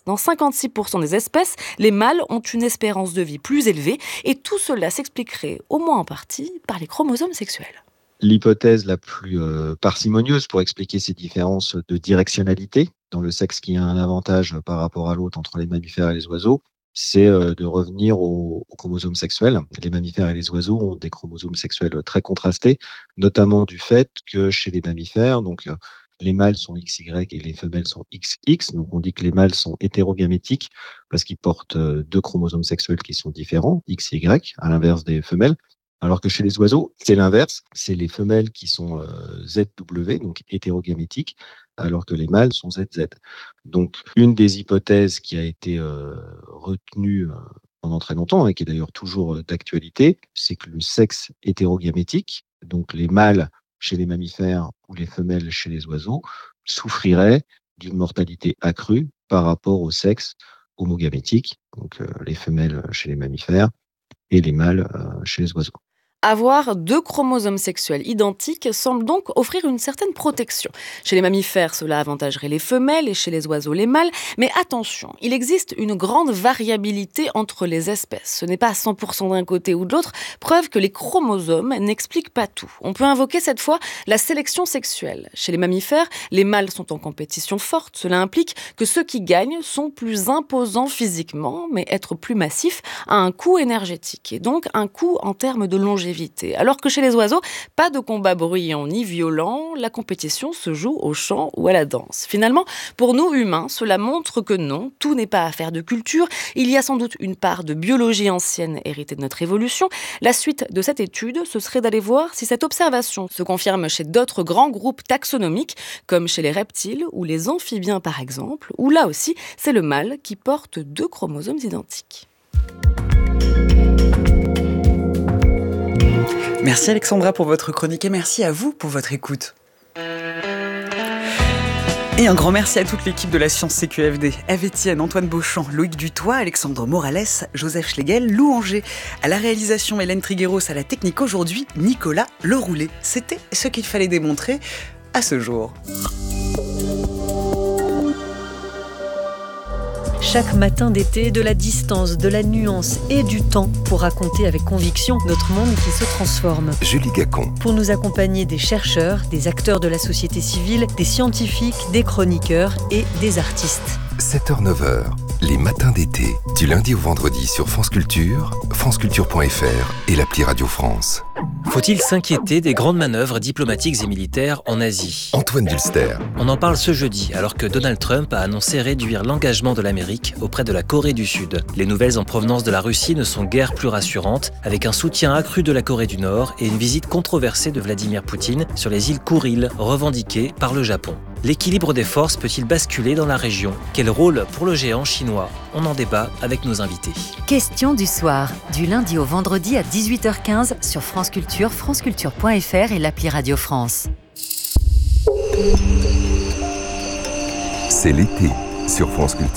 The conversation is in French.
Dans 56% des espèces, les mâles ont une espérance de vie plus élevée et tout cela s'expliquerait, au moins en partie, par les chromosomes sexuels. L'hypothèse la plus parcimonieuse pour expliquer ces différences de directionnalité dans le sexe qui a un avantage par rapport à l'autre entre les mammifères et les oiseaux, c'est de revenir aux chromosomes sexuels. Les mammifères et les oiseaux ont des chromosomes sexuels très contrastés, notamment du fait que chez les mammifères, les mâles sont XY et les femelles sont XX. Donc on dit que les mâles sont hétérogamétiques parce qu'ils portent deux chromosomes sexuels qui sont différents, X et Y, à l'inverse des femelles. Alors que chez les oiseaux, c'est l'inverse. C'est les femelles qui sont ZW, donc hétérogamétiques, alors que les mâles sont ZZ. Donc, une des hypothèses qui a été retenue pendant très longtemps et qui est d'ailleurs toujours d'actualité, c'est que le sexe hétérogamétique, donc les mâles chez les mammifères ou les femelles chez les oiseaux, souffriraient d'une mortalité accrue par rapport au sexe homogamétique, donc les femelles chez les mammifères et les mâles chez les oiseaux. Avoir deux chromosomes sexuels identiques semble donc offrir une certaine protection. Chez les mammifères, cela avantagerait les femelles et chez les oiseaux les mâles. Mais attention, il existe une grande variabilité entre les espèces. Ce n'est pas 100% d'un côté ou de l'autre, preuve que les chromosomes n'expliquent pas tout. On peut invoquer cette fois la sélection sexuelle. Chez les mammifères, les mâles sont en compétition forte. Cela implique que ceux qui gagnent sont plus imposants physiquement, mais être plus massifs a un coût énergétique et donc un coût en termes de longévité. Alors que chez les oiseaux, pas de combat bruyant ni violent, la compétition se joue au chant ou à la danse. Finalement, pour nous humains, cela montre que non, tout n'est pas affaire de culture. Il y a sans doute une part de biologie ancienne héritée de notre évolution. La suite de cette étude, ce serait d'aller voir si cette observation se confirme chez d'autres grands groupes taxonomiques, comme chez les reptiles ou les amphibiens par exemple, où là aussi, c'est le mâle qui porte deux chromosomes identiques. Merci Alexandra pour votre chronique et merci à vous pour votre écoute. Et un grand merci à toute l'équipe de la Science CQFD. Eve Etienne, Antoine Beauchamp, Loïc Dutoit, Alexandre Morales, Joseph Schlegel, Lou Anger. À la réalisation, Hélène Trigueros, à la technique aujourd'hui, Nicolas Leroulet. C'était ce qu'il fallait démontrer à ce jour. Chaque matin d'été, de la distance, de la nuance et du temps pour raconter avec conviction notre monde qui se transforme. Julie Gacon. Pour nous accompagner des chercheurs, des acteurs de la société civile, des scientifiques, des chroniqueurs et des artistes. 7h-9h, les matins d'été, du lundi au vendredi sur France Culture, franceculture.fr et l'appli Radio France. Faut-il s'inquiéter des grandes manœuvres diplomatiques et militaires en Asie ? Antoine Dulster. On en parle ce jeudi, alors que Donald Trump a annoncé réduire l'engagement de l'Amérique auprès de la Corée du Sud. Les nouvelles en provenance de la Russie ne sont guère plus rassurantes, avec un soutien accru de la Corée du Nord et une visite controversée de Vladimir Poutine sur les îles Kouril, revendiquées par le Japon. L'équilibre des forces peut-il basculer dans la région ? Quel rôle pour le géant chinois ? On en débat avec nos invités. Question du soir, du lundi au vendredi à 18h15 sur France Culture, franceculture.fr et l'appli Radio France. C'est l'été sur France Culture.